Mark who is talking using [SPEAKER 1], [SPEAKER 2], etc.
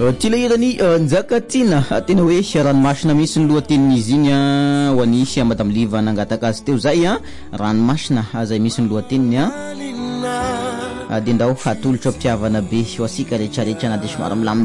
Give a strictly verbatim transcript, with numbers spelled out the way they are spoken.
[SPEAKER 1] Tilairany Njakatina tena hoe ranomasina misy ny lohatenin'izy igny ho any sia Madame Liva nangataka azy teo zay a ranomasina zay misy ny lohateniny a de ndao hatolotra mpiavana be ho asika rehetrarehetra na de somary milamina